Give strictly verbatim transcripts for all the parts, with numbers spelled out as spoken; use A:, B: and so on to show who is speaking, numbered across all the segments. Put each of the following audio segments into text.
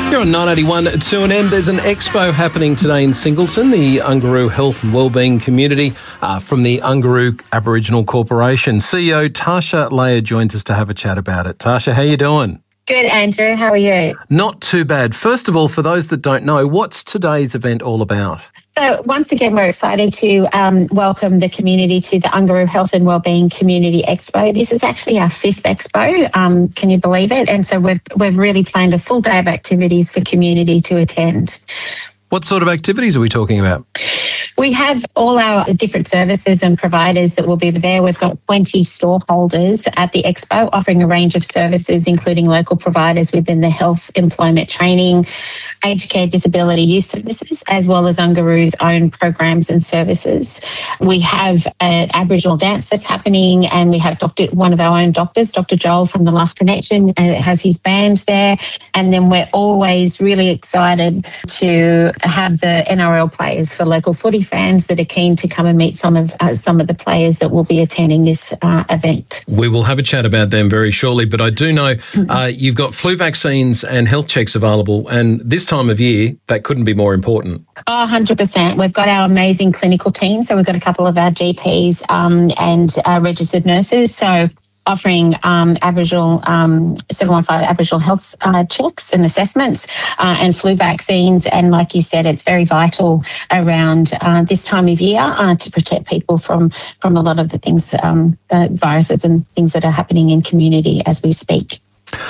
A: You're on nine eighty-one two N M. There's an expo happening today in Singleton, the Ungaroo Health and Wellbeing Community, uh, from the Ungaroo Aboriginal Corporation. C E O Tasha Layer joins us to have a chat about it. Tasha, how you doing?
B: Good, Andrew. How are you?
A: Not too bad. First of all, for those that don't know, what's today's event all about?
B: So once again, we're excited to um, welcome the community to the Ungaroo Health and Wellbeing Community Expo. This is actually our fifth expo. Um, can you believe it? And so we've, we've really planned a full day of activities for community to attend.
A: What sort of activities are we talking about?
B: We have all our different services and providers that will be there. We've got twenty stall holders at the expo offering a range of services, including local providers within the health, employment training, aged care, disability youth services, as well as Ungaroo's own programs and services. We have an Aboriginal dance that's happening, and we have Doctor one of our own doctors, Doctor Joel from the Love Connection, uh, has his band there. And then we're always really excited to have the N R L players for local footy fans that are keen to come and meet some of uh, some of the players that will be attending this uh, event. We
A: will have a chat about them very shortly, but I do know uh, you've got flu vaccines and health checks available, and this time of year, that couldn't be more important.
B: Oh, one hundred percent. We've got our amazing clinical team, so we've got a couple of our G Ps um, and uh, registered nurses, so offering um, Aboriginal, um, seven one five Aboriginal health uh, checks and assessments uh, and flu vaccines. And like you said, it's very vital around uh, this time of year uh, to protect people from, from a lot of the things, um, uh, viruses and things that are happening in community as we speak.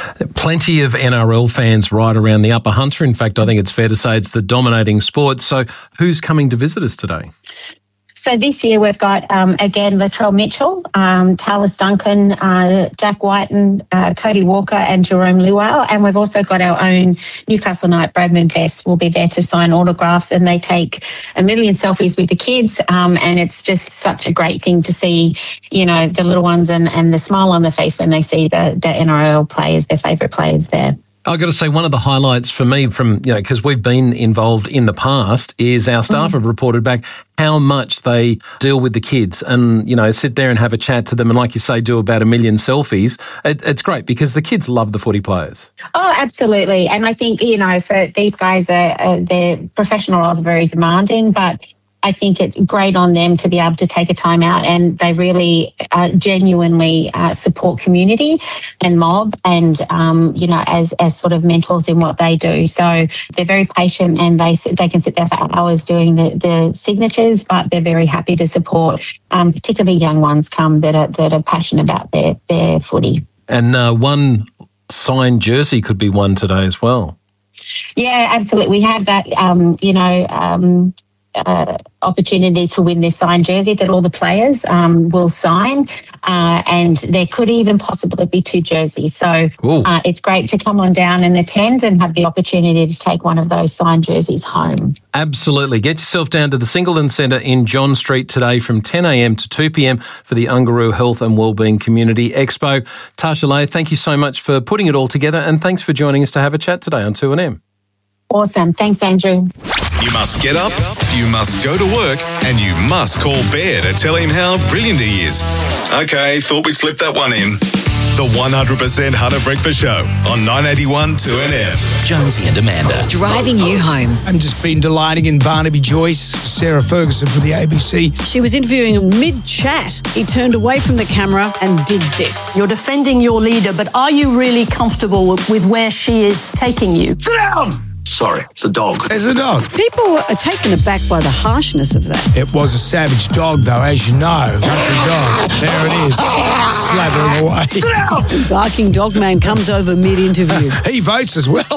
A: Plenty of N R L fans right around the Upper Hunter. In fact, I think it's fair to say it's the dominating sport. So who's coming to visit us today?
B: So this year we've got, um, again, Latrell Mitchell, um, Talis Duncan, uh, Jack Whiten, uh, Cody Walker and Jerome Luau. And we've also got our own Newcastle Knight, Bradman Best, will be there to sign autographs, and they take a million selfies with the kids. Um, and it's just such a great thing to see, you know, the little ones and, and the smile on their face when they see the, the N R L players, their favourite players there.
A: I've got to say, one of the highlights for me from, you know, because we've been involved in the past, is our staff mm-hmm. have reported back how much they deal with the kids and, you know, sit there and have a chat to them and, like you say, do about a million selfies. It, it's great because the kids love the footy players.
B: Oh, absolutely. And I think, you know, for these guys, uh, uh, their professional roles are very demanding, but I think it's great on them to be able to take a time out, and they really uh, genuinely uh, support community and mob and, um, you know, as, as sort of mentors in what they do. So they're very patient, and they they can sit there for hours doing the, the signatures, but they're very happy to support, um, particularly young ones come that are, that are passionate about their, their footy.
A: And uh, one signed jersey could be won today as well.
B: Yeah, absolutely. We have that, um, you know, um, Uh, opportunity to win this signed jersey that all the players um, will sign, uh, and there could even possibly be two jerseys. So uh, it's great to come on down and attend and have the opportunity to take one of those signed jerseys home.
A: Absolutely. Get yourself down to the Singleton Centre in John Street today from ten a.m. to two p.m. for the Ungaroo Health and Wellbeing Community Expo. Tasha Layer, thank you so much for putting it all together, and thanks for joining us to have a chat today on two N M.
B: Awesome. Thanks, Andrew.
C: You must get up, you must go to work, and you must call Bear to tell him how brilliant he is. Okay, thought we'd slip that one in. The one hundred percent Hunter Breakfast Show on nine eighty-one two N M.
D: Jonesy and Amanda.
E: Driving you home.
F: I've just been delighting in Barnaby Joyce, Sarah Ferguson for the A B C.
E: She was interviewing him mid-chat. He turned away from the camera and did this.
G: You're defending your leader, but are you really comfortable with where she is taking you?
F: Sit down!
H: Sorry, it's a dog.
F: It's a dog.
E: People are taken aback by the harshness of that.
F: It was a savage dog, though, as you know. Country dog. There it is. Slathering away. Sit down!
E: Barking dog man comes over mid-interview.
F: He votes as well.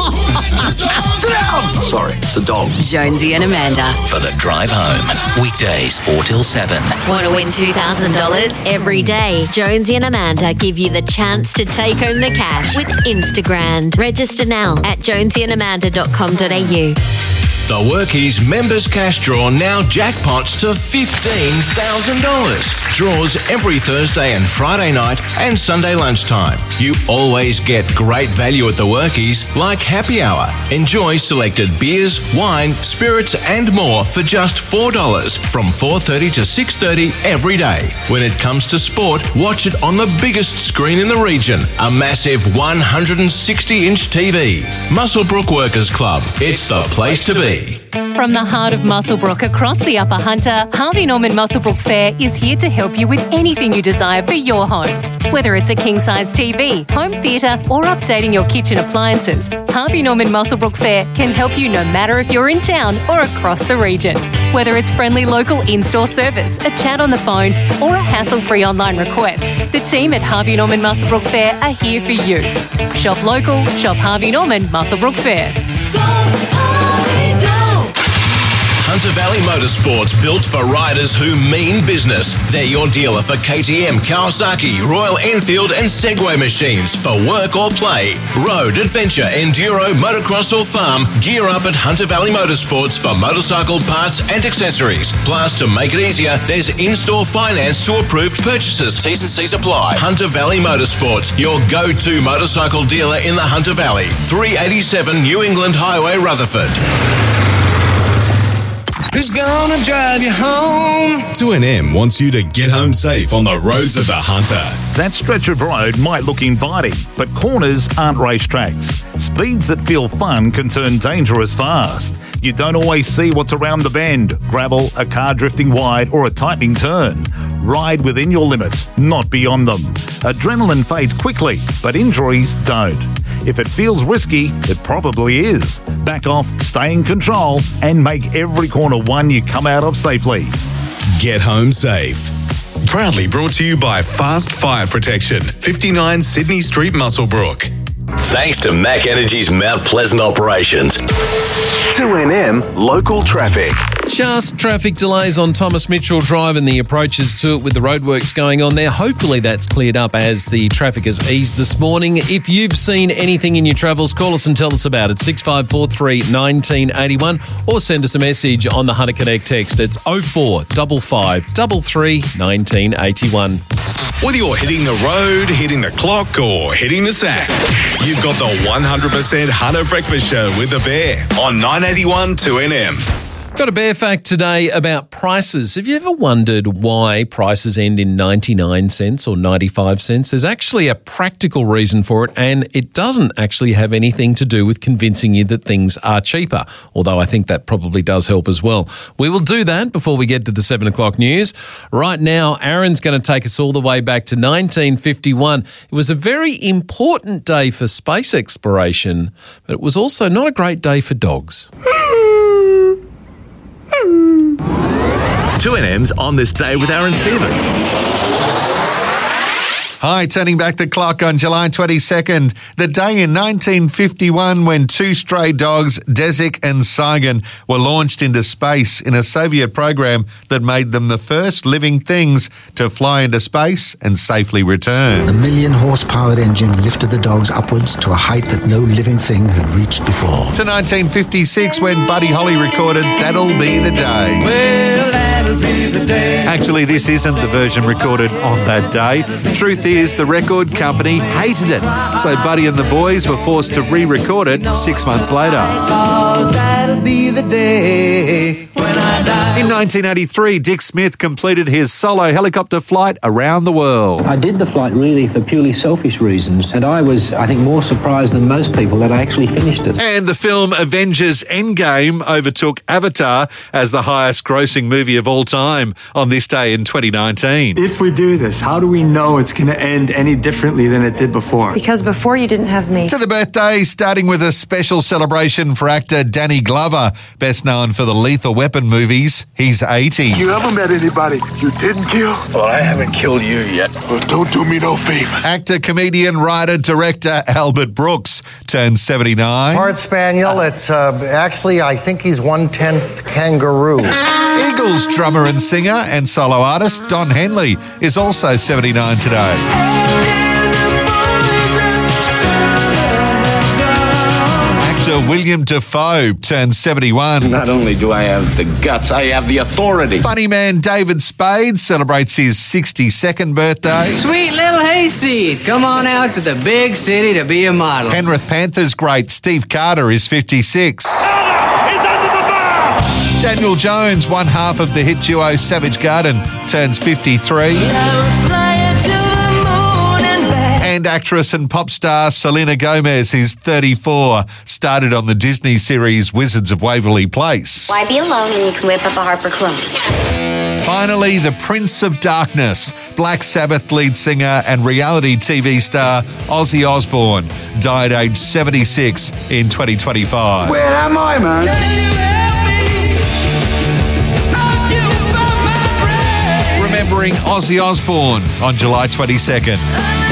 F: Sit down!
H: Sorry, it's a dog.
D: Jonesy and Amanda.
I: For the drive home. Weekdays four till seven.
J: Want to win two thousand dollars? Every day, Jonesy and Amanda give you the chance to take home the cash with Instagram. Register now at jonesy and amanda dot com dot a u.
K: The Workies Members Cash Draw now jackpots to fifteen thousand dollars. Draws every Thursday and Friday night and Sunday lunchtime. You always get great value at the Workies, like happy hour. Enjoy selected beers, wine, spirits and more for just four dollars from four thirty to six thirty every day. When it comes to sport, watch it on the biggest screen in the region, a massive one hundred sixty inch T V. Muswellbrook Workers Club. It's the place to be.
L: From the heart of Muswellbrook across the Upper Hunter, Harvey Norman Muswellbrook Fair is here to help you with anything you desire for your home. Whether it's a king-size T V, home theatre or updating your kitchen appliances, Harvey Norman Muswellbrook Fair can help you no matter if you're in town or across the region. Whether it's friendly local in-store service, a chat on the phone or a hassle-free online request, the team at Harvey Norman Muswellbrook Fair are here for you. Shop local, shop Harvey Norman Muswellbrook Fair.
K: Hunter Valley Motorsports, built for riders who mean business. They're your dealer for K T M, Kawasaki, Royal Enfield and Segway machines for work or play. Road, adventure, enduro, motocross or farm, gear up at Hunter Valley Motorsports for motorcycle parts and accessories. Plus, to make it easier, there's in-store finance to approved purchases. T's and C's apply. Hunter Valley Motorsports, your go-to motorcycle dealer in the Hunter Valley. three eighty-seven New England Highway, Rutherford.
M: Who's gonna drive you home?
C: two N M wants you to get home safe on the roads of the Hunter.
N: That stretch of road might look inviting, but corners aren't racetracks. Speeds that feel fun can turn dangerous fast. You don't always see what's around the bend, gravel, a car drifting wide or a tightening turn. Ride within your limits, not beyond them. Adrenaline fades quickly, but injuries don't. If it feels risky, it probably is. Back off, stay in control, and make every corner one you come out of safely.
C: Get home safe. Proudly brought to you by Fast Fire Protection, fifty-nine Sydney Street, Muswellbrook.
I: Thanks to Mac Energy's Mount Pleasant operations.
H: two N M local traffic.
A: Just traffic delays on Thomas Mitchell Drive and the approaches to it with the roadworks going on there. Hopefully that's cleared up as the traffic has eased this morning. If you've seen anything in your travels, call us and tell us about it. six five four three, one nine eight one or send us a message on the Hunter Connect text. It's oh four five five three three, one nine eight one.
C: Whether you're hitting the road, hitting the clock or hitting the sack, you've got the one hundred percent Hunter Breakfast Show with the Bear on nine eighty-one two N M.
A: Got a bear fact today about prices. Have you ever wondered why prices end in ninety-nine cents or ninety-five cents? There's actually a practical reason for it, and it doesn't actually have anything to do with convincing you that things are cheaper, although I think that probably does help as well. We will do that before we get to the seven o'clock news. Right now, Aaron's going to take us all the way back to nineteen fifty-one. It was a very important day for space exploration, but it was also not a great day for dogs.
I: two N M's On This Day with Aaron Stevens.
O: Hi, turning back the clock on July twenty-second, the day in nineteen fifty-one when two stray dogs, Desik and Saigon, were launched into space in a Soviet program that made them the first living things to fly into space and safely return.
P: A million horsepower engine lifted the dogs upwards to a height that no living thing had reached before.
O: To nineteen fifty-six when Buddy Holly recorded That'll Be the Day.
M: Well, that'll be the day.
O: Actually, this isn't the version recorded on that day. Truth is, the record company hated it, so Buddy and the boys were forced to re-record it six months later.
M: That'll be the day when I die.
O: In nineteen eighty-three, Dick Smith completed his solo helicopter flight around the world.
Q: I did the flight really for purely selfish reasons, and I was, I think, more surprised than most people that I actually finished it.
O: And the film Avengers Endgame overtook Avatar as the highest grossing movie of all time on this day in twenty nineteen.
R: If we do this, how do we know it's going to end any differently than it did before?
S: Because before you didn't have me.
O: To the birthday, starting with a special celebration for actor Danny Glover, best known for the Lethal Weapon movies. He's eighty.
T: You ever met anybody you didn't kill?
H: Well, I haven't killed you yet.
T: Well, don't do me no favors.
O: Actor, comedian, writer, director Albert Brooks turns seventy-nine.
U: Hard Spaniel. It's uh, actually, I think he's one-tenth kangaroo.
O: Eagles drummer and singer and solo artist Don Henley is also seventy-nine today. Actor Actor William Dafoe turns seventy-one.
S: Not only do I have the guts, I have the authority.
O: Funny man David Spade celebrates his sixty-second birthday.
V: Sweet little hayseed, come on out to the big city to be a model.
O: Penrith Panthers great Steve Carter is fifty-six. Daniel Jones, one half of the hit duo Savage Garden, turns fifty-three. And actress and pop star Selena Gomez is thirty-four. Started on the Disney series Wizards of Waverly Place.
W: Why be alone when you can whip up a Harper clone?
O: Finally, the Prince of Darkness, Black Sabbath lead singer and reality T V star Ozzy Osbourne, died aged seventy-six in twenty twenty-five.
T: Where am I, man?
O: Remembering Ozzy Osbourne on July twenty-second.